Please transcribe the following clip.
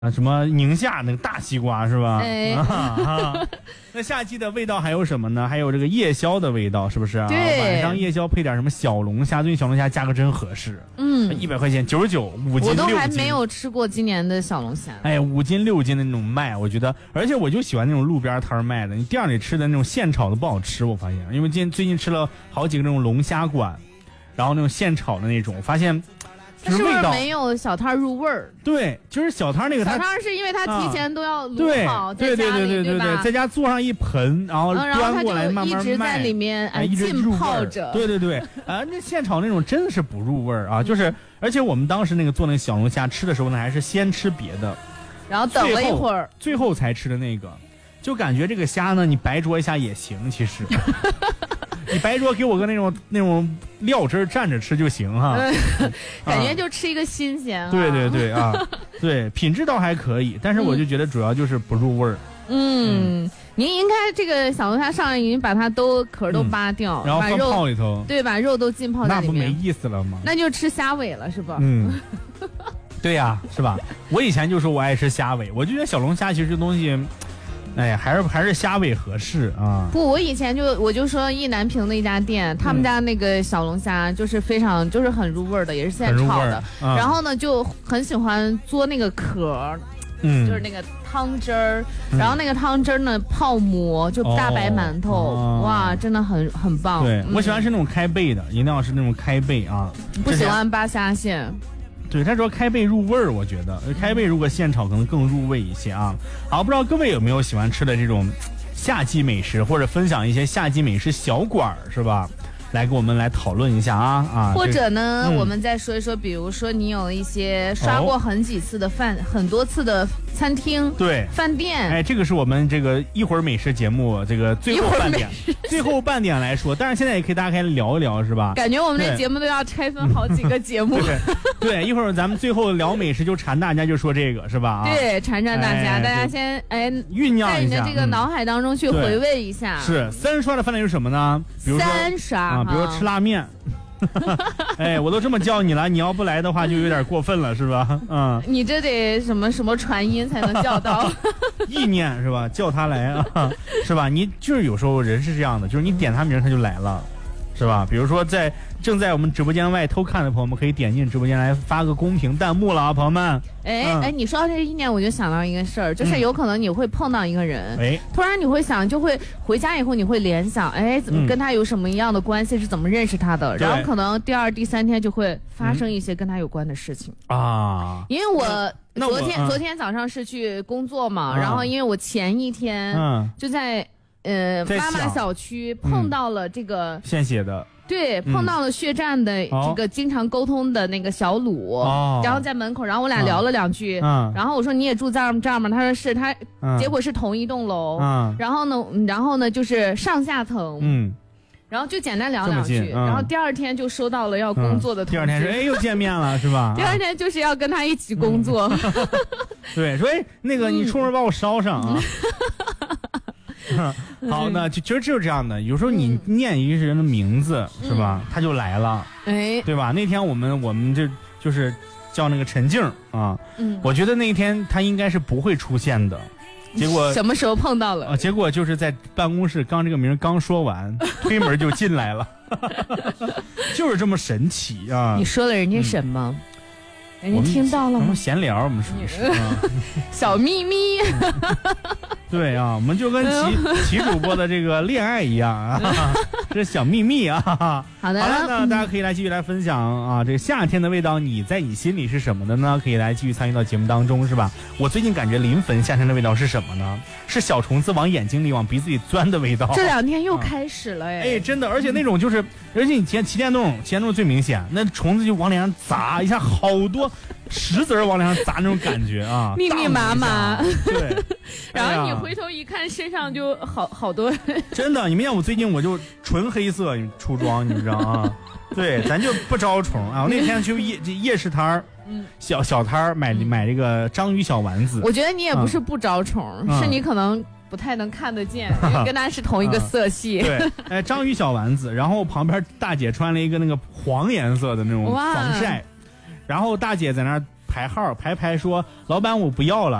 什么宁夏那个大西瓜是吧？ 哎那夏季的味道还有什么呢？还有这个夜宵的味道，是不是啊？ 对， 晚上夜宵配点什么小龙虾，最近小龙虾价格真合适。100块钱99，5斤6斤。 我都还没有吃过今年的小龙虾。 哎，5斤6斤的那种卖，我觉得，而且我就喜欢那种路边摊卖的，你店里吃的那种现炒的不好吃，我发现，因为最近吃了好几个那种龙虾馆，然后那种现炒的那种，我发现。 是不是没有小摊入味儿？ 对，就是小摊那个， 小摊是因为它提前都要卤好， 对，在家做上一盆，然后端过来慢慢卖， 一直在里面浸泡着。 对啊，那现炒那种真的是不入味儿啊！就是，而且我们当时那个做那个小龙虾吃的时候呢，还是先吃别的， 然后等了一会儿， 最后才吃的那个，就感觉这个虾呢，你白灼一下也行，其实。你白灼给我个那种料汁蘸着吃就行哈， 感觉就吃一个新鲜。 对啊，对，品质倒还可以，但是我就觉得主要就是不入味儿。 您应该这个小龙虾上来已经把它壳都扒掉， 然后放泡里头， 对，把肉都浸泡在里面， 那不没意思了吗？ 那就吃虾尾了是吧？ 对呀，是吧？我以前就说我爱吃虾尾，我就觉得小龙虾其实这东西。哎，还是虾尾合适啊！ 不，我以前我就说意南平的一家店，他们家那个小龙虾就是非常就是很入味的，也是现炒的。然后呢，就很喜欢嘬那个壳，就是那个汤汁儿。然后那个汤汁儿呢，泡馍就大白馒头，哇，真的很棒。 对，我喜欢吃那种开背的，一定要是那种开背啊， 不喜欢扒虾馅。 对，它主要开背入味儿，我觉得开背如果现炒可能更入味一些啊。好，不知道各位有没有喜欢吃的这种夏季美食，或者分享一些夏季美食小馆是吧？来跟我们来讨论一下啊！ 或者呢，我们再说一说，比如说你有一些刷过很多次的餐厅， 对， 饭店， 哎，这个是我们这个一会儿美食节目这个最后半点来说，但是现在大家可以聊一聊，是吧？ 感觉我们这节目都要拆分好几个节目。 对，一会儿咱们最后聊美食就馋大家就说这个是吧？ 对，馋大家，大家先酝酿一下， 在你的这个脑海当中去回味一下。 是三刷的饭店有什么呢？比如说三刷。 比如说吃拉面，哎，我都这么叫你了，你要不来的话就有点过分了，是吧？ 你这得什么传音才能叫到？ 意念是吧？叫他来啊，是吧？你就是有时候人是这样的，就是你点他名他就来了，是吧？比如说正在我们直播间外偷看的朋友们，可以点进直播间来发个公屏弹幕了啊，朋友们。 你说到这意念，我就想到一个事儿，就是有可能你会碰到一个人，突然你会想，就会回家以后你会联想，怎么跟他有什么样的关系，是怎么认识他的，然后可能第2、第3天就会发生一些跟他有关的事情啊。因为我昨天早上是去工作嘛，然后因为我前一天就在妈妈小区碰到了这个献血的。 对，碰到了血站的这个经常沟通的那个小鲁，然后在门口，然后我俩聊了2句，然后我说你也住这儿吗？他说是，他结果是同一栋楼，然后呢就是上下层，然后就简单聊2句，然后第2天就收到了要工作的通知， 第2天说又见面了是吧？ 第2天就是要跟他一起工作， 对，说那个你出门把我捎上啊。好，那其实就是这样的。有时候你念一个人的名字，是吧？他就来了，对吧？那天我们就是叫那个陈静啊，我觉得那天他应该是不会出现的，结果什么时候碰到了？ 结果就是在办公室这个名刚说完，推门就进来了，就是这么神奇啊！ 你说了人家什么？人家听到了吗？ 我们闲聊，我们是不是？ 小秘密。 对啊，我们就跟齐主播的这个恋爱一样啊，这小秘密啊。 好的， 好了，那大家可以来继续来分享啊，这个夏天的味道，你在你心里是什么的呢？可以来继续参与到节目当中，是吧？我最近感觉临汾夏天的味道是什么呢？是小虫子往眼睛里、往鼻子里钻的味道。 这2天又开始了哎， 真的，而且那种就是，而且你骑电动最明显，那虫子就往脸上砸一下，好多石子往脸上砸那种感觉啊， 密密麻麻。 对， 然后你回头一看，身上就好多。真的，你们像我最近我就纯黑色出装，你知道啊？对，咱就不招虫啊。我那天去夜市摊儿，小摊儿买这个章鱼小丸子。 我觉得你也不是不招虫，是你可能不太能看得见，因为跟它是同一个色系。 对，章鱼小丸子，然后旁边大姐穿了一个那个黄颜色的那种防晒，然后大姐在那排号排说老板我不要了。